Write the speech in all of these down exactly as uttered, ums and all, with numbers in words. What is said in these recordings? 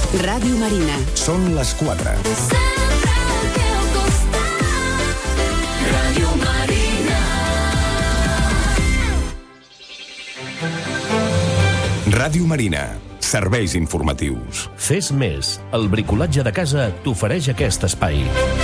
Ràdio Marina. Són les quatre. Ràdio Marina. Ràdio Marina. Serveis informatius. Fes més. El bricolatge de casa t'ofereix aquest espai.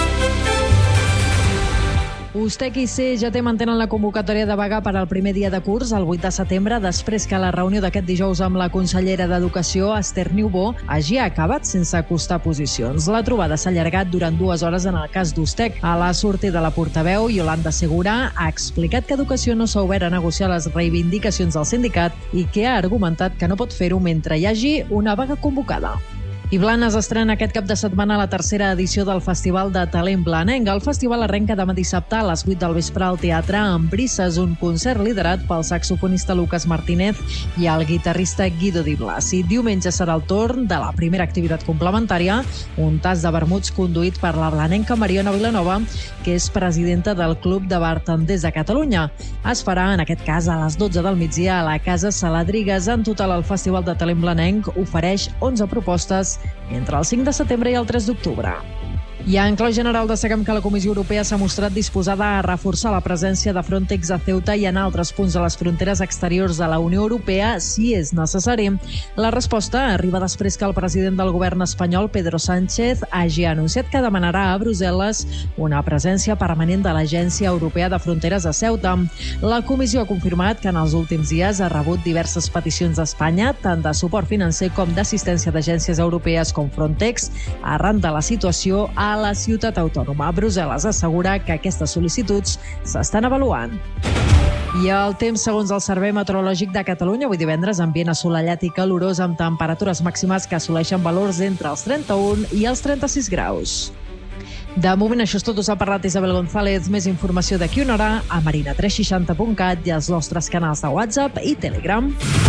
Ustec i C G T mantenen la convocatòria de vaga per al primer dia de curs, el vuit de setembre, després que la reunió d'aquest dijous amb la consellera d'Educació, Esther Niubó, hagi acabat sense acostar posicions. La trobada s'ha allargat durant dues hores en el cas d'Ustec. A la sortida, la portaveu, Yolanda Segura, ha explicat que Educació no s'ha obert a negociar les reivindicacions del sindicat i que ha argumentat que no pot fer-ho mentre hi hagi una vaga convocada. I Blanes estrena aquest cap de setmana la tercera edició del Festival de Talent Blanenc. El festival arrenca demà dissabte a les vuit del vespre al teatre amb Brises, un concert liderat pel saxofonista Lucas Martínez i el guitarrista Guido Di Blasi. Diumenge serà el torn de la primera activitat complementària, un tas de vermuts conduït per la blanenca Mariona Vilanova, que és presidenta del Club de Bartenders de Catalunya. Es farà, en aquest cas, a les dotze del migdia a la Casa Saladrigues. En total, el Festival de Talent Blanenc ofereix onze propostes entre el cinc de setembre i el tres d'octubre. I en clau general destaquem que la Comissió Europea s'ha mostrat disposada a reforçar la presència de Frontex a Ceuta i en altres punts de les fronteres exteriors de la Unió Europea si és necessari. La resposta arriba després que el president del govern espanyol, Pedro Sánchez, hagi anunciat que demanarà a Brussel·les una presència permanent de l'Agència Europea de Fronteres a Ceuta. La Comissió ha confirmat que en els últims dies ha rebut diverses peticions d'Espanya, tant de suport financer com d'assistència d'agències europees com Frontex, arran de la situació a a la ciutat autònoma. Brussel·les assegura que aquestes sol·licituds s'estan avaluant. I el temps, segons el Servei Meteorològic de Catalunya, avui divendres, ambient assolellat i calorós amb temperatures màximes que assoleixen valors entre els trenta-un i els trenta-sis graus. De moment això és tot, us ha parlat Isabel González. Més informació d'aquí una hora a marina tres seixanta punt cat i als nostres canals de WhatsApp i Telegram.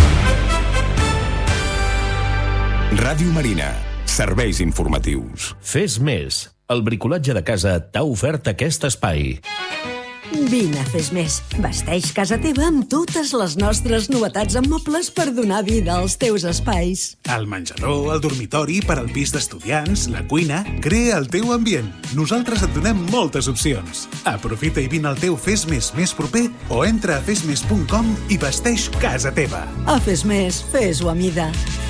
Ràdio Marina. Serveis informatius. Fes més. El bricolatge de casa t'ha ofert aquest espai. Vine a Fes Més. Vesteix casa teva amb totes les nostres novetats en mobles per donar vida als teus espais. El menjador, el dormitori, per al pis d'estudiants, la cuina... Crea el teu ambient. Nosaltres et donem moltes opcions. Aprofita i vine al teu Fes Més més proper o entra a fes més punt com i vesteix casa teva. A Fes Més, fes-ho a mida.